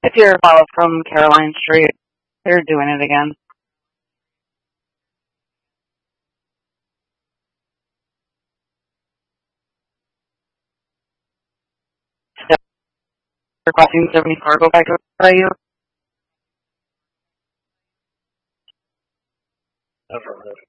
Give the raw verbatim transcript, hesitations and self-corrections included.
If you're a follow from Caroline Street, they're doing it again. Still requesting seventy cargo back by you. Affirmative.